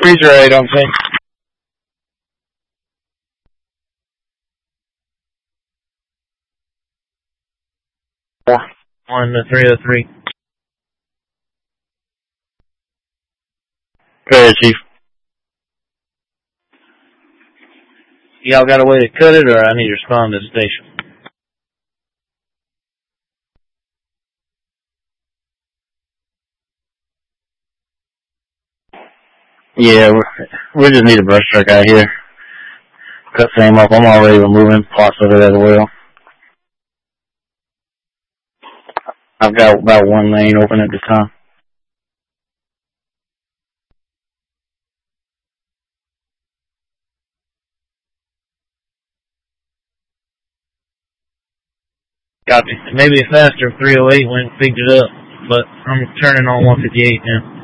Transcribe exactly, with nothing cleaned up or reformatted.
Freezer eight on thing. Four. One to three oh three. Go ahead, Chief. Y'all got a way to cut it, or I need to respond to the station? Yeah, we just need a brush truck out here. Cut same up. I'm already removing parts of it as well. I've got about one lane open at this time. Copy. Maybe faster if three oh eight went and picked it up, but I'm turning on one fifty-eight now.